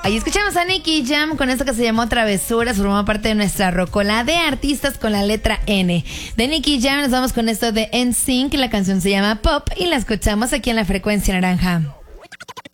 Ahí escuchamos a Nicky Jam con esto que se llamó Travesuras, formó parte de nuestra rocola de artistas con la letra N. De Nicky Jam nos vamos con esto de NSYNC, la canción se llama Pop y la escuchamos aquí en la Frecuencia Naranja.